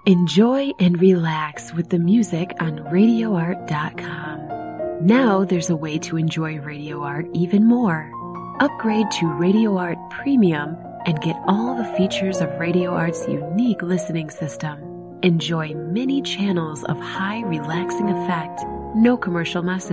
Enjoy and relax with the music on RadioArt.com. Now there's a way to enjoy Radio Art even more. Upgrade to Radio Art Premium and get all the features of Radio Art's unique listening system. Enjoy many channels of high relaxing effect, no commercial message.